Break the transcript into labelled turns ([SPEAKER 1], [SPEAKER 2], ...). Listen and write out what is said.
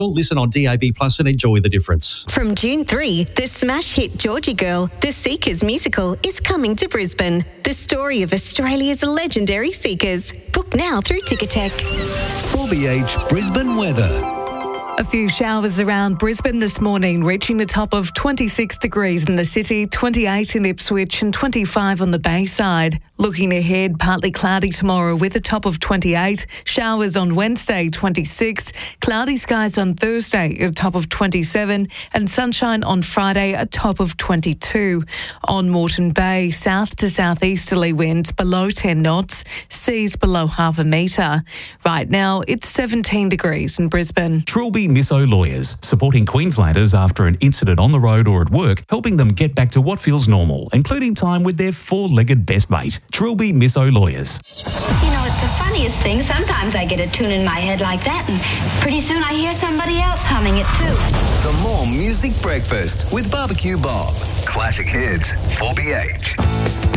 [SPEAKER 1] Listen on DAB Plus and enjoy the difference.
[SPEAKER 2] From June 3, the smash hit Georgie Girl, the Seekers musical, is coming to Brisbane. The story of Australia's legendary Seekers. Book now through Ticketek.
[SPEAKER 3] 4BH Brisbane weather.
[SPEAKER 4] A few showers around Brisbane this morning, reaching the top of 26 degrees in the city, 28 in Ipswich and 25 on the Bayside. Looking ahead, partly cloudy tomorrow with a top of 28, showers on Wednesday 26, cloudy skies on Thursday a top of 27 and sunshine on Friday a top of 22. On Moreton Bay, south to southeasterly winds below 10 knots, seas below half a metre. Right now it's 17 degrees in Brisbane.
[SPEAKER 5] Trilby Misso Lawyers, supporting Queenslanders after an incident on the road or at work, helping them get back to what feels normal, including time with their four-legged best mate. Trilby Misso Lawyers.
[SPEAKER 6] You know, it's the funniest thing. Sometimes I get a tune in my head like that, and pretty soon I hear somebody else humming it too.
[SPEAKER 3] The More Music Breakfast with Barbecue Bob. Classic hits, 4BH.